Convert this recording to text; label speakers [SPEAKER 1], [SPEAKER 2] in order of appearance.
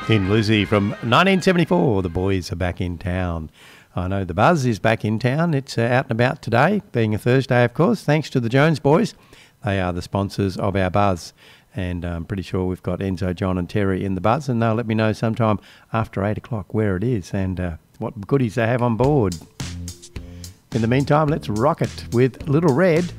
[SPEAKER 1] Thin Lizzy from 1974, The Boys Are Back in Town. I know the Buzz is back in town. It's out and about today, being a Thursday, of course, thanks to the Jones boys. They are the sponsors of our Buzz. And I'm pretty sure we've got Enzo, John and Terry in the Buzz, and they'll let me know sometime after 8 o'clock where it is and what goodies they have on board. In the meantime, let's rock it with Little Red